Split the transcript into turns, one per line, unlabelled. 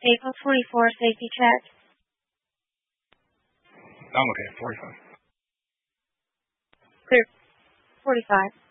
April 24, safety check.
I'm okay, 45.
Clear. 45.